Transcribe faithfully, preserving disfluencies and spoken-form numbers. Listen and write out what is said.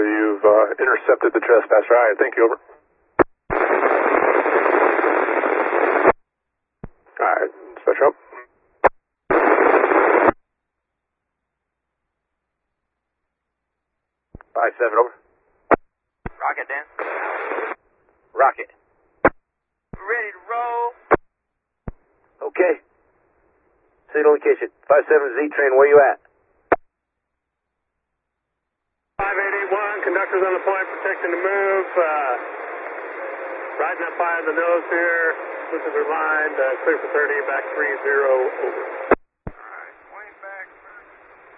you've uh, intercepted the trespasser. All right, thank you, over. All right, dispatcher up. five seven, over. Rocket, Dan. Rocket. Ready to roll. Okay. Signal location. five seven Z-Train, where you at? five eight eight one, conductor's on the point, protecting the move. Uh, riding up high on the nose here. This is our line, uh, clear for thirty, back three zero, over.